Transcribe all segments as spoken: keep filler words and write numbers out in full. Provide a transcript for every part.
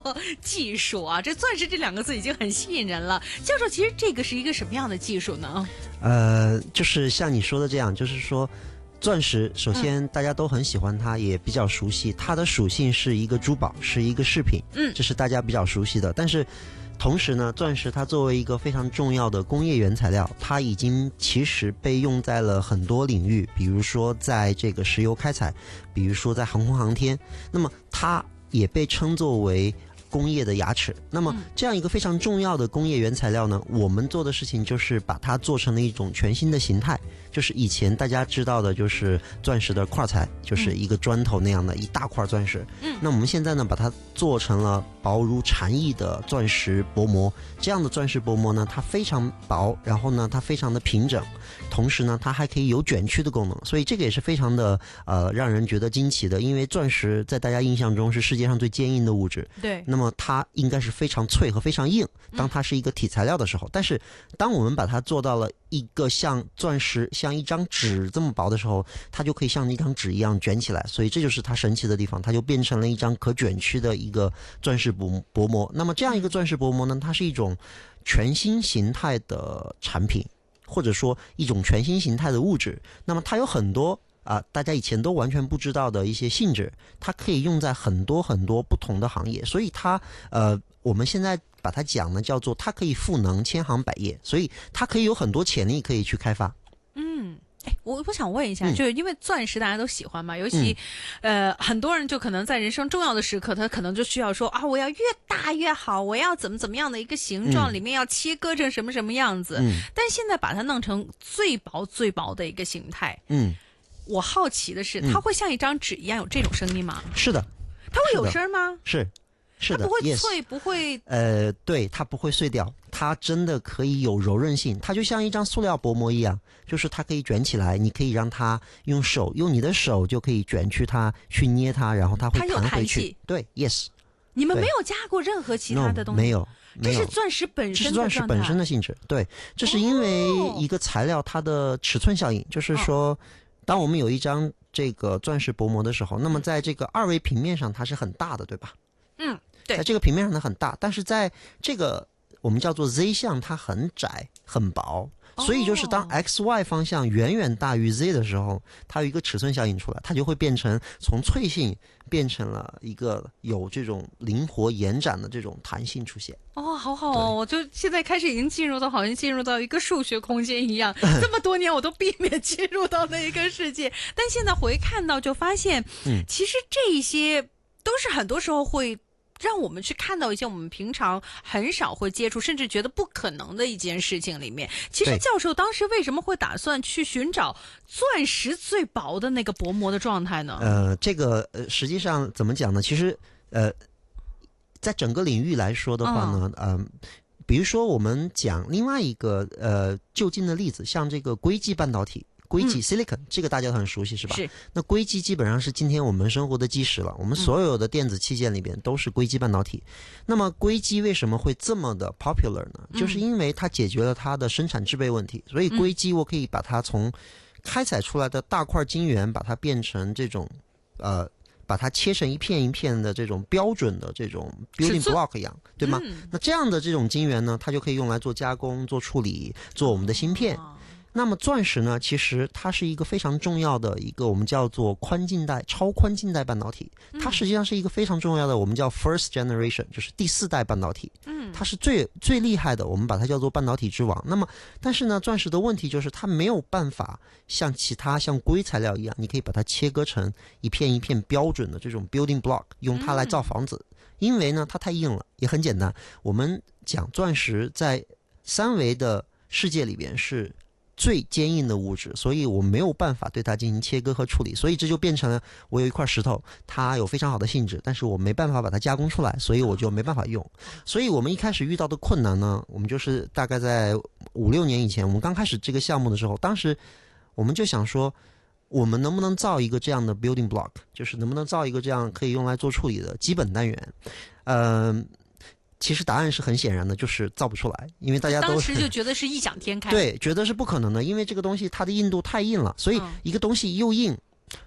技术啊，这钻石这两个字已经很吸引人了。教授，其实这个是一个什么样的技术呢？ 呃，就是像你说的这样，就是说钻石首先大家都很喜欢它，嗯、也比较熟悉，它的属性是一个珠宝，是一个饰品，嗯，这是大家比较熟悉的。但是同时呢，钻石它作为一个非常重要的工业原材料，它已经其实被用在了很多领域，比如说在这个石油开采，比如说在航空航天，那么它也被称作为工业的牙齿。那么这样一个非常重要的工业原材料呢，我们做的事情就是把它做成了一种全新的形态，就是以前大家知道的就是钻石的块材，就是一个砖头那样的一大块钻石。嗯，那我们现在呢把它做成了薄如蝉翼的钻石薄膜。这样的钻石薄膜呢，它非常薄，然后呢它非常的平整，同时呢它还可以有卷曲的功能，所以这个也是非常的呃让人觉得惊奇的。因为钻石在大家印象中是世界上最坚硬的物质，对，那么它应该是非常脆和非常硬，当它是一个体材料的时候，嗯、但是当我们把它做到了一个像钻石像一张纸这么薄的时候，它就可以像一张纸一样卷起来，所以这就是它神奇的地方，它就变成了一张可卷曲的一个钻石薄薄膜。那么这样一个钻石薄膜呢，它是一种全新形态的产品，或者说一种全新形态的物质。那么它有很多啊、呃，大家以前都完全不知道的一些性质，它可以用在很多很多不同的行业，所以它呃，我们现在把它讲呢，叫做它可以赋能千行百业，所以它可以有很多潜力可以去开发。 嗯。哎，我我想问一下，嗯、就是因为钻石大家都喜欢嘛，尤其，嗯、呃，很多人就可能在人生重要的时刻，他可能就需要说啊，我要越大越好，我要怎么怎么样的一个形状，嗯、里面要切割成什么什么样子。嗯、但现在把它弄成最薄最薄的一个形态，嗯，我好奇的是，它会像一张纸一样有这种声音吗？ 是的， 它会有声吗？ 是。是的， 它不会脆， yes, 不会， 呃，对，它不会碎掉，它真的可以有柔韧性，它就像一张塑料薄膜一样，就是它可以卷起来，你可以让它用手，用你的手就可以卷去它，去捏它，然后它会弹回去。对 ，yes。 你们没有加过任何其他的东西？ No, 没有， 这是钻石本身的， 这是钻石本身的性质。对，这是因为一个材料它的尺寸效应，哦、就是说，当我们有一张这个钻石薄膜的时候，那么在这个二维平面上它是很大的，对吧？嗯。在这个平面上它很大，但是在这个我们叫做 Z 项它很窄很薄，所以就是当 X Y 方向远远大于 Z 的时候，它有一个尺寸效应出来，它就会变成从脆性变成了一个有这种灵活延展的这种弹性出现。 哦，好好哦，我就现在开始已经进入到好像进入到一个数学空间一样，这么多年我都避免进入到那一个世界，但现在回看到就发现，嗯，其实这一些都是很多时候会让我们去看到一些我们平常很少会接触，甚至觉得不可能的一件事情里面。其实教授当时为什么会打算去寻找钻石最薄的那个薄膜的状态呢？ 呃，这个呃，实际上怎么讲呢？其实呃，在整个领域来说的话呢，嗯、呃，比如说我们讲另外一个呃就近的例子，像这个硅基半导体。硅基 silicon、嗯、这个大家都很熟悉是吧？是。那硅基基本上是今天我们生活的基石了，我们所有的电子器件里边都是硅基半导体。嗯、那么硅基为什么会这么的 popular 呢？嗯、就是因为它解决了它的生产制备问题，所以硅基我可以把它从开采出来的大块晶圆，把它变成这种呃。把它切成一片一片的这种标准的这种 building block 一样，对吗？嗯、那这样的这种晶圆呢，它就可以用来做加工、做处理、做我们的芯片。哦，那么钻石呢，其实它是一个非常重要的一个我们叫做宽近代、超宽近代半导体，它实际上是一个非常重要的我们叫 first generation， 就是第四代半导体。嗯，它是最最厉害的，我们把它叫做半导体之王。那么，但是呢，钻石的问题就是它没有办法像其他像硅材料一样，你可以把它切割成一片一片标准的这种 building block， 用它来造房子。因为呢，它太硬了，也很简单。我们讲钻石在三维的世界里边是最坚硬的物质，所以我没有办法对它进行切割和处理，所以这就变成了我有一块石头，它有非常好的性质，但是我没办法把它加工出来，所以我就没办法用。所以我们一开始遇到的困难呢，我们就是大概在五六年以前，我们刚开始这个项目的时候，当时我们就想说，我们能不能造一个这样的 building block， 就是能不能造一个这样可以用来做处理的基本单元。嗯、呃其实答案是很显然的，就是造不出来，因为大家都当时就觉得是异想天开， 对，觉得是不可能的，因为这个东西它的硬度太硬了，所以一个东西又硬，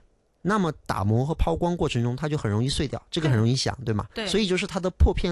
那么打磨和抛光过程中它就很容易碎掉，这个很容易响，对吗？ 对， 所以就是它的破片